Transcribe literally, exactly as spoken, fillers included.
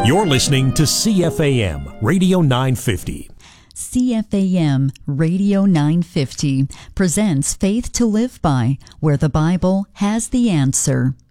You're listening to C F A M Radio nine fifty. C F A M Radio nine fifty presents Faith to Live By, where the Bible has the answer.